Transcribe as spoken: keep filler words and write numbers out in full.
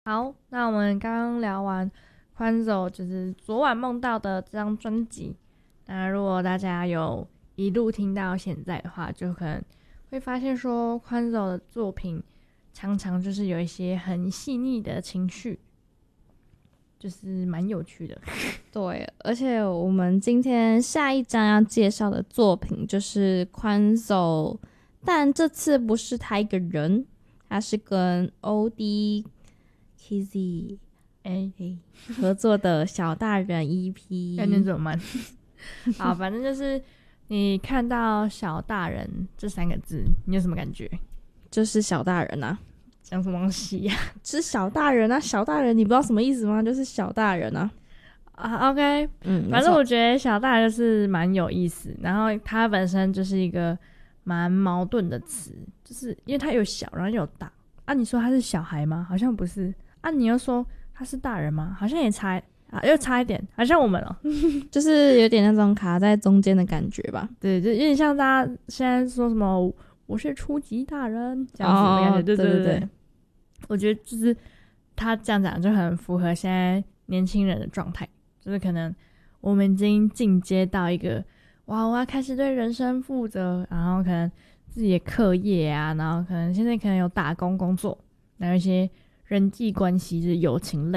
好，那我们刚刚聊完宽走就是昨晚梦到的这张专辑，那如果大家有一路听到现在的话，就可能会发现说宽走的作品常常就是有一些很细腻的情绪，就是蛮有趣的。 对，而且我们今天下一张要介绍的作品就是宽走，但这次不是他一个人，他是跟 O D Kizzy 哎、 欸合作的小大人 E P。 要念怎么慢？好，反正就是你看到小大人这三个字，你有什么感觉？ 就是小大人啊， 讲什么东西呀、 是小大人啊，小大人你不知道什么意思吗？就是小大人啊。 啊？啊，OK， 嗯， 反正我没错觉得小大人就是蛮有意思，然后它本身就是一个蛮矛盾的词，就是因为它有小，然后又有大啊。你说他是小孩吗？好像不是啊。你又说他是大人吗？好像也差啊，又差一点，好像我们哦、 就是有点那种卡在中间的感觉吧。 对，就有点像大家现在说什么我是初级大人这样子的感觉， 哦对对对对对。我觉得就是他这样讲就很符合现在年轻人的状态，就是可能我们已经进阶到一个哇，我要开始对人生负责，然后可能自己的课业啊，然后可能现在可能有打工工作，然后一些人际关系就是友情类。